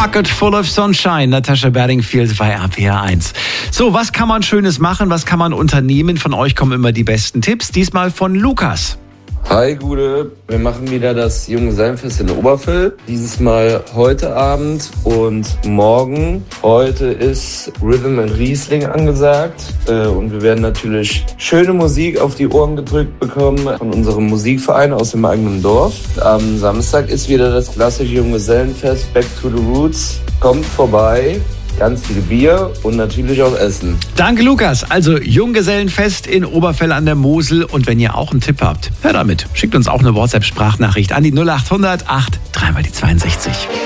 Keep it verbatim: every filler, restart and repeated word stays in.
Pocket Full of Sunshine, Natasha Bedingfield bei R P R eins. So, was kann man Schönes machen? Was kann man unternehmen? Von euch kommen immer die besten Tipps. Diesmal von Lukas. Hi Gude, wir machen wieder das Junggesellenfest in Oberfell. Dieses Mal heute Abend und morgen. Heute ist Rhythm and Riesling angesagt äh, und wir werden natürlich schöne Musik auf die Ohren gedrückt bekommen von unserem Musikverein aus dem eigenen Dorf. Am Samstag ist wieder das klassische Junggesellenfest Back to the Roots. Kommt vorbei. Ganz viel Bier und natürlich auch Essen. Danke, Lukas. Also Junggesellenfest in Oberfell an der Mosel. Und wenn ihr auch einen Tipp habt, hört damit. Schickt uns auch eine WhatsApp-Sprachnachricht an die null acht hundert acht, dreimal die zweiundsechzig.